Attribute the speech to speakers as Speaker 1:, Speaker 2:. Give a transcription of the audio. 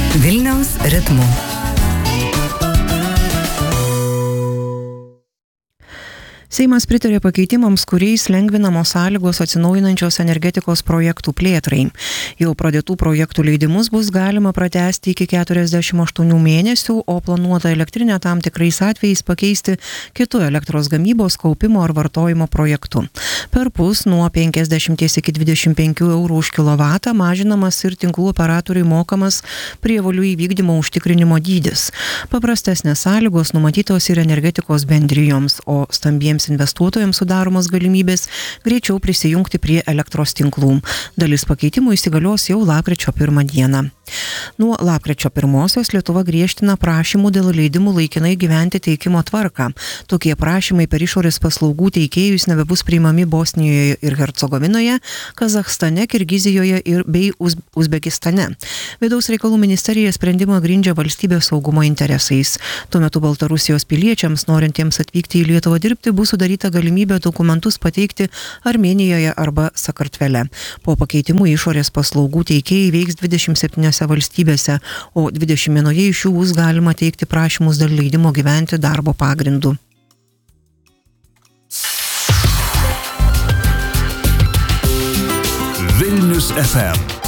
Speaker 1: Vilniaus ritmu. Seimas pritarė pakeitimams, kuriais lengvinamos sąlygos atsinaujinančios energetikos projektų plėtrai. Jau pradėtų projektų leidimus bus galima pratęsti iki 48 mėnesių, o planuotą elektrinę tam tikrais atvejais pakeisti kitu elektros gamybos, kaupimo ar vartojimo projektu. Perpus nuo 50 iki 25 eurų už kilovatą mažinamas ir tinklų operatoriui mokamas prievolių įvykdymo užtikrinimo dydis. Paprastesnės sąlygos numatytos ir energetikos bendrijoms, o stambiems investuotojams sudaromos galimybės greičiau prisijungti prie elektros tinklų. Dalis pakeitimų įsigalios jau lapkričio 1 dieną. Nuo lapkričio 1 Lietuva griežtina prašymų dėl leidimų laikinai gyventi teikimo tvarką. Tokie prašymai per išorės paslaugų teikėjus nebebus priimami Bosnijoje ir Hercegovinoje, Kazachstane, Kirgizijoje bei Uzbekistane. Vidaus reikalų ministerija sprendimą grindžia valstybės saugumo interesais. Tuo metu Baltarusijos piliečiams, norintiems atvykti į Lietuvą dirbti, bus sudaryta galimybė dokumentus pateikti Armėnijoje arba Sakartvele. Po pakeitimų išorės paslaugų teikėjai veiks 27 valstybėse, o 21 iš jų bus galima teikti prašymus dėl leidimo gyventi darbo pagrindu.
Speaker 2: Vilnius FM